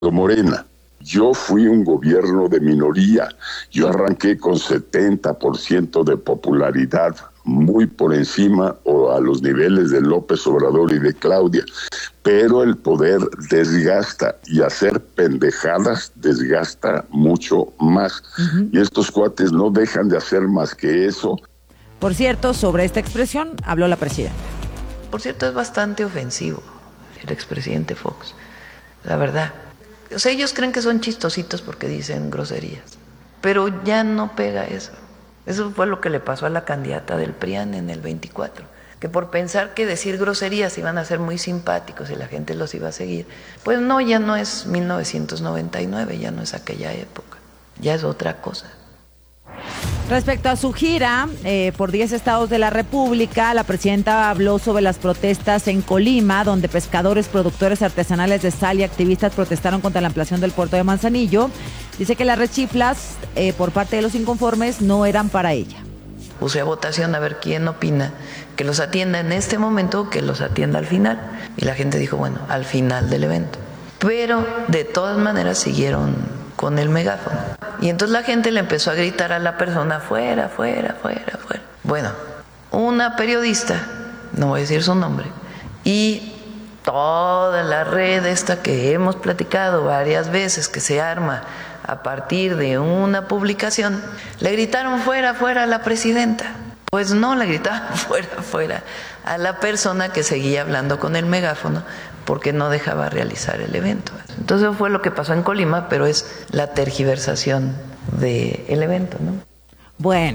Morena. Yo fui un gobierno de minoría. Yo arranqué con 70% de popularidad, muy por encima o a los niveles de López Obrador y de Claudia. Pero el poder desgasta y hacer pendejadas desgasta mucho más. Y estos cuates no dejan de hacer más que eso. Por cierto, sobre esta expresión habló la presidenta. Por cierto, es bastante ofensivo el expresidente Fox, la verdad. O sea, ellos creen que son chistositos porque dicen groserías, pero ya no pega eso. Eso fue lo que le pasó a la candidata del PRIAN en el 24, que por pensar que decir groserías iban a ser muy simpáticos y la gente los iba a seguir, pues no, ya no es 1999, ya no es aquella época, ya es otra cosa. Respecto a su gira por 10 estados de la República, la presidenta habló sobre las protestas en Colima, donde pescadores, productores artesanales de sal y activistas protestaron contra la ampliación del puerto de Manzanillo. Dice que las rechiflas por parte de los inconformes no eran para ella. Puse a votación a ver quién opina que los atienda en este momento o que los atienda al final. Y la gente dijo, bueno, al final del evento. Pero de todas maneras siguieron con el megáfono. Y entonces la gente le empezó a gritar a la persona, fuera, fuera, fuera, fuera. Bueno, una periodista, no voy a decir su nombre, y toda la red esta que hemos platicado varias veces, que se arma a partir de una publicación, le gritaron fuera, fuera a la presidenta. Pues no, le gritaban fuera, fuera a la persona que seguía hablando con el megáfono porque no dejaba realizar el evento. Entonces eso fue lo que pasó en Colima, pero es la tergiversación del evento, ¿no? Bueno.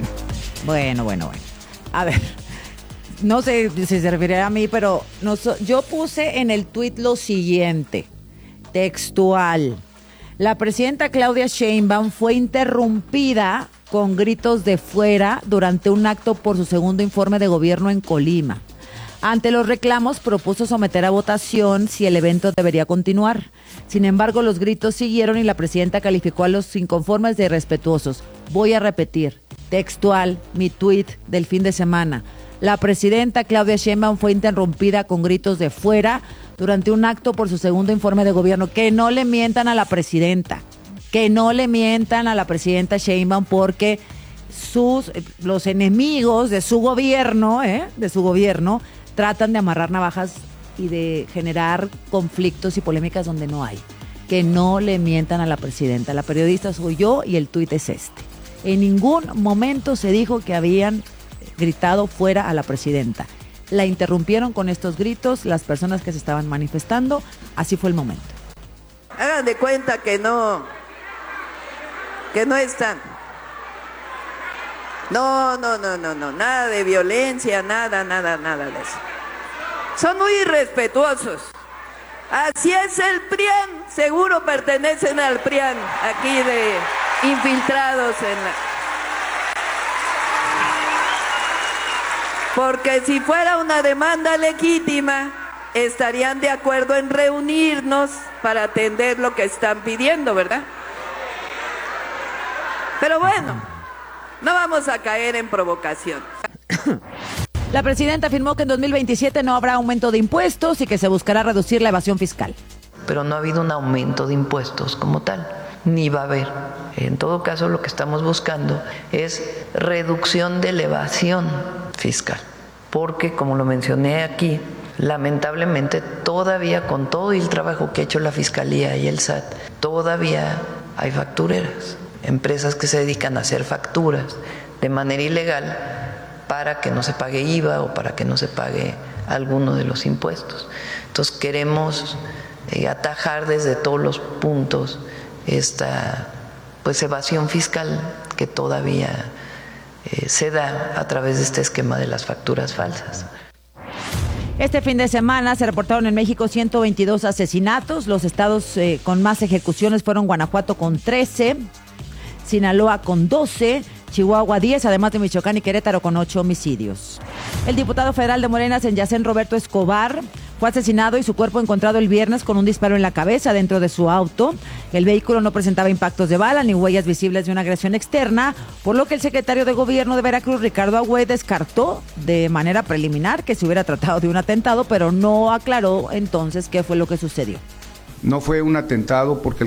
A ver, no sé si se refiere a mí, pero yo puse en el tuit lo siguiente, textual. La presidenta Claudia Sheinbaum fue interrumpida con gritos de fuera durante un acto por su segundo informe de gobierno en Colima. Ante los reclamos, propuso someter a votación si el evento debería continuar. Sin embargo, los gritos siguieron y la presidenta calificó a los inconformes de irrespetuosos. Voy a repetir, textual, mi tuit del fin de semana. La presidenta Claudia Sheinbaum fue interrumpida con gritos de fuera durante un acto por su segundo informe de gobierno. Que no le mientan a la presidenta. Que no le mientan a la presidenta Sheinbaum porque los enemigos de su gobierno, tratan de amarrar navajas y de generar conflictos y polémicas donde no hay. Que no le mientan a la presidenta. La periodista soy yo y el tuit es este. En ningún momento se dijo que habían gritado fuera a la presidenta. La interrumpieron con estos gritos las personas que se estaban manifestando. Así fue el momento. Hagan de cuenta que no están. No, nada de violencia, nada de eso. Son muy irrespetuosos. Así es el PRIAN, seguro pertenecen al PRIAN, aquí de infiltrados en la... Porque si fuera una demanda legítima, estarían de acuerdo en reunirnos para atender lo que están pidiendo, ¿verdad? Pero bueno, no vamos a caer en provocación. La presidenta afirmó que en 2027 no habrá aumento de impuestos y que se buscará reducir la evasión fiscal. Pero no ha habido un aumento de impuestos como tal, ni va a haber. En todo caso, lo que estamos buscando es reducción de la evasión fiscal. Porque, como lo mencioné aquí, lamentablemente todavía con todo el trabajo que ha hecho la Fiscalía y el SAT, todavía hay factureras. Empresas que se dedican a hacer facturas de manera ilegal para que no se pague IVA o para que no se pague alguno de los impuestos. Entonces queremos atajar desde todos los puntos esta evasión fiscal que todavía se da a través de este esquema de las facturas falsas. Este fin de semana se reportaron en México 122 asesinatos. Los estados con más ejecuciones fueron Guanajuato con 13, Sinaloa con 12, Chihuahua 10, además de Michoacán y Querétaro con 8 homicidios. El diputado federal de Morena, Senyacén Roberto Escobar, fue asesinado y su cuerpo encontrado el viernes con un disparo en la cabeza dentro de su auto. El vehículo no presentaba impactos de bala ni huellas visibles de una agresión externa, por lo que el secretario de Gobierno de Veracruz, Ricardo Agüed, descartó de manera preliminar que se hubiera tratado de un atentado, pero no aclaró entonces qué fue lo que sucedió. No fue un atentado porque